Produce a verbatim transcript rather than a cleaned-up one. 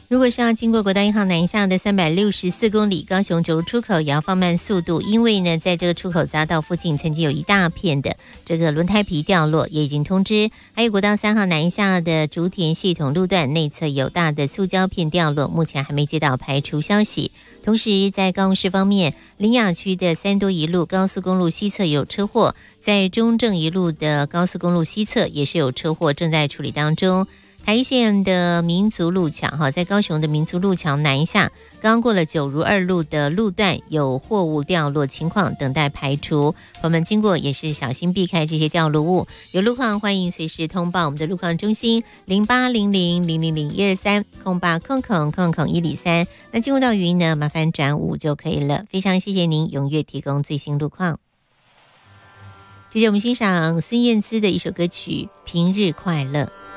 如果是要经过国道一号南下的三百六十四公里，高雄九出口也要放慢速度，因为呢，在这个出口匝道附近曾经有一大片的这个轮胎皮掉落，也已经通知。还有国道三号南下的竹田系统路段内侧有大的塑胶片掉落，目前还没接到排除消息。同时，在高雄市方面，苓雅区的三多一路高速公路西侧有车祸，在中正一路的高速公路西侧也是有车祸，正在处理当中。台线的民族路桥哈，在高雄的民族路桥南下，刚过了九如二路的路段有货物掉落情况，等待排除。朋友们经过也是小心避开这些掉落物。有路况欢迎随时通报我们的路况中心零八零零零零零一二三空八空空空空一里三。那进入到语音呢，麻烦转五就可以了。非常谢谢您踊跃提供最新路况。接着我们欣赏孙燕姿的一首歌曲《平日快乐》。